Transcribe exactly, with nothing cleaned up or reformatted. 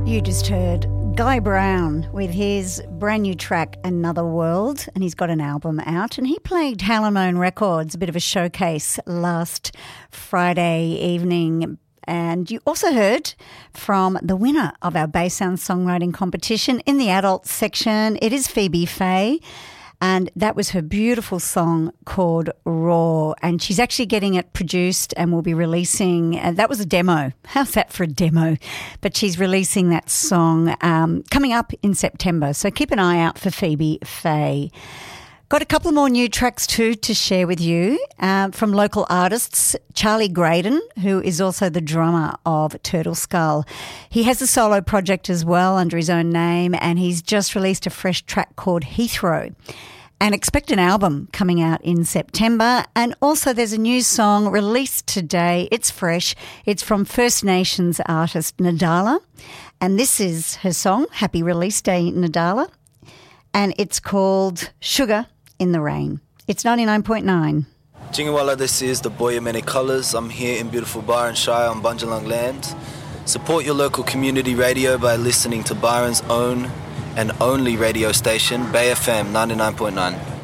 You just heard Guy Brown with his brand new track, Another World, and he's got an album out, and he played Halamone Records, a bit of a showcase last Friday evening. And you also heard from the winner of our Bay Sound Songwriting Competition in the adult section. It is Phoebe Faye. And that was her beautiful song called Raw. And she's actually getting it produced and will be releasing, uh, that was a demo. How's that for a demo? But she's releasing that song um, coming up in September. So keep an eye out for Phoebe Faye. Got a couple more new tracks too to share with you uh, from local artists. Charlie Graydon, who is also the drummer of Turtle Skull. He has a solo project as well under his own name, and he's just released a fresh track called Heathrow. And expect an album coming out in September. And also there's a new song released today. It's fresh. It's from First Nations artist Nadala. And this is her song, Happy Release Day, Nadala. And it's called Sugar in the Rain. It's ninety-nine point nine. Jingawala, this is the Boy of Many Colours. I'm here in beautiful Byron Shire on Bundjalung land. Support your local community radio by listening to Byron's own and only radio station, Bay F M ninety-nine point nine.